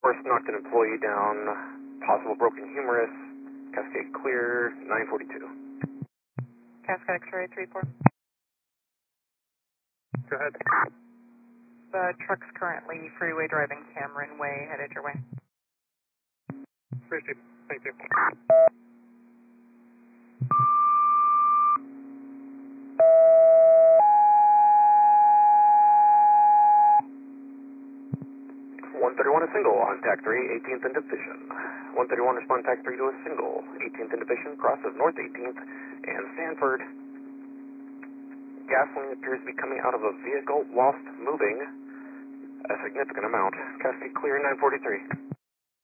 First knocked an employee down, possible broken humerus, Cascade clear, 942. Cascade X-ray 3-4. Go ahead. The truck's currently freeway driving Cameron Way, headed your way. Appreciate it. Thank you. 131 a single on TAC 3, 18th and Division. 131 respond TAC 3 to a single, 18th and Division, cross of North 18th and Sanford. Gasoline appears to be coming out of a vehicle whilst moving a significant amount. Cascade clear, 943.